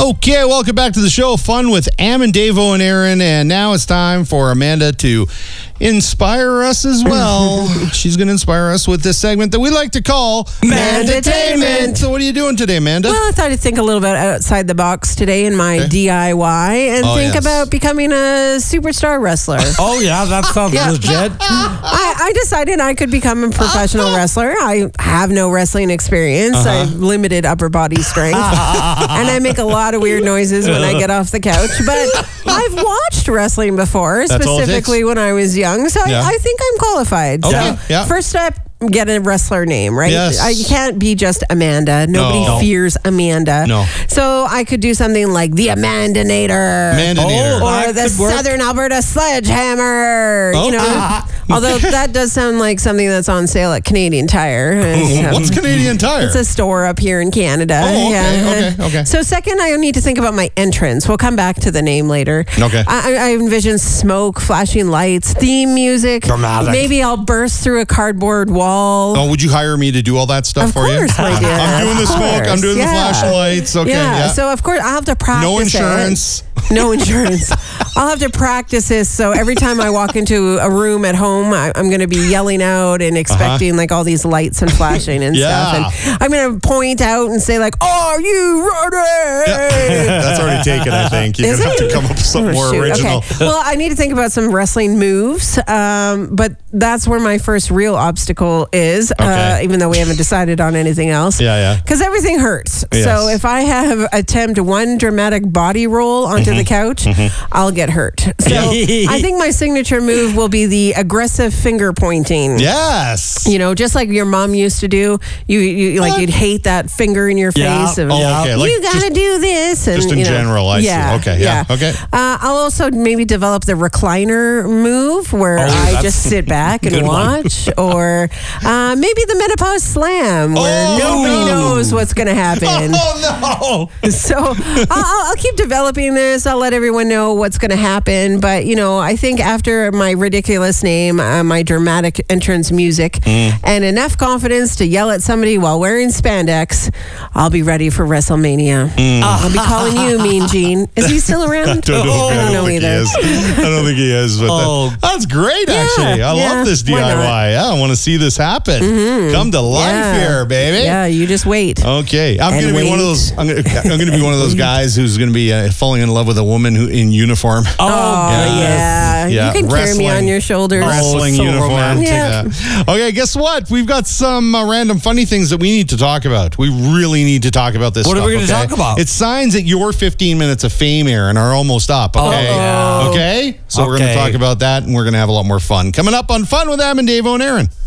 Okay, welcome back to the show. Fun with Am and Davo and Aaron. And now it's time for Amanda to inspire us as well. She's going to inspire us with this segment that we like to call Mandatainment. So what are you doing today, Amanda? Well, I thought I'd think a little bit outside the box today in my DIY and think about becoming a superstar wrestler. Oh, yeah, that sounds legit. I decided I could become a professional wrestler. I have no wrestling experience. I have limited upper body strength. And I make a lot of weird noises when I get off the couch. But I've watched wrestling before, specifically when I was young. So I think I'm qualified. Okay. So first step, get a wrestler name, right? Yes. You can't be just Amanda. Nobody fears Amanda. No. So I could do something like the Amandanator. Or the Southern Alberta Sledgehammer. You know, although that does sound like something that's on sale at Canadian Tire. What's Canadian Tire? It's a store up here in Canada. Okay. So second, I need to think about my entrance. We'll come back to the name later. Okay. I envision smoke, flashing lights, theme music. Dramatic. Maybe I'll burst through a cardboard wall. Oh, would you hire me to do all that stuff for you? Of course, my dear. I'm doing the smoke. I'm doing the flashlights. Okay. Yeah. So of course I'll have to practice. No insurance. No insurance. I'll have to practice this. So every time I walk into a room at home, I'm going to be yelling out and expecting like all these lights and flashing and stuff. And I'm going to point out and say like, "Are you ready?" That's already taken, I think. You're going to have to come up with something more original. Okay. Well, I need to think about some wrestling moves, but that's where my first real obstacle is, even though we haven't decided on anything else. Because everything hurts. Yes. So if I attempt one dramatic body roll onto the couch, I'll get hurt. So I think my signature move will be the aggressive finger pointing. Yes. You know, just like your mom used to do. You like you'd hate that finger in your face. And, you gotta do this. And, just in general, I see. Okay. Okay. I'll also maybe develop the recliner move where I just sit back and watch, or maybe the menopause slam where nobody knows what's going to happen. Oh no! So I'll keep developing this. I'll let everyone know what's going to happen. But you know, I think after my ridiculous name, my dramatic entrance music, and enough confidence to yell at somebody while wearing spandex, I'll be ready for WrestleMania. I'll be calling you Mean Gene. Is he still around? I don't know either. I don't think he is. But that's great, actually. I love this DIY. I want to see this happen. Come to life here, baby. Yeah, you just wait. Okay, I'm going to be one of those. I'm going to be one of those guys who's going to be falling in love with a woman in uniform. Yeah. You can carry me on your shoulders. Wrestling uniform. Okay, guess what? We've got some random funny things that we need to talk about. We really need to talk about this. What are we going to talk about? It's signs that your 15 minutes of fame, Aaron, are almost up. Okay. Okay. So we're going to talk about that, and we're going to have a lot more fun coming up on Fun with Am and Davo and Aaron.